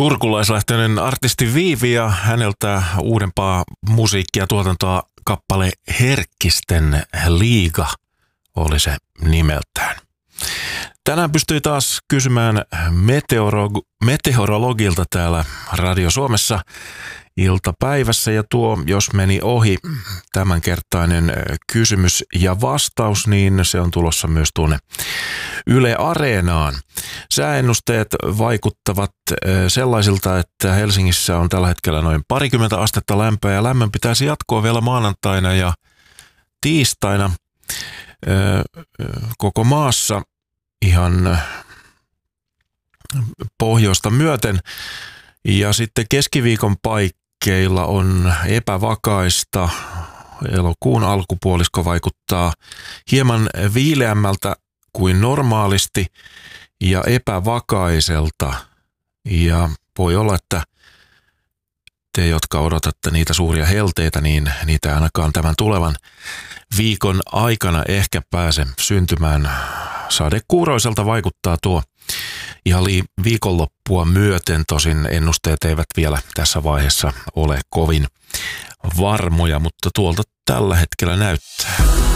Turkulaislähtöinen artisti Viivi ja häneltä uudempaa musiikkia tuotantoa kappale Herkkisten liiga oli se nimeltään. Tänään pystyi taas kysymään meteorologilta täällä Radio Suomessa iltapäivässä ja tuo, jos meni ohi tämänkertainen kysymys ja vastaus, niin se on tulossa myös tuonne Yle Areenaan. Sääennusteet vaikuttavat sellaisilta, että Helsingissä on tällä hetkellä noin 20 astetta lämpöä ja lämmön pitäisi jatkoa vielä maanantaina ja tiistaina koko maassa ihan pohjoista myöten. Ja sitten keskiviikon paikkeilla on epävakaista. Elokuun alkupuolisko vaikuttaa hieman viileämmältä kuin normaalisti ja epävakaiselta. Ja voi olla, että te, jotka odotatte niitä suuria helteitä, niin niitä ainakaan tämän tulevan viikon aikana ehkä pääse syntymään. Sadekuuroiselta vaikuttaa tuo ihan viikonloppua myöten, tosin ennusteet eivät vielä tässä vaiheessa ole kovin varmoja, mutta tuolta tällä hetkellä näyttää.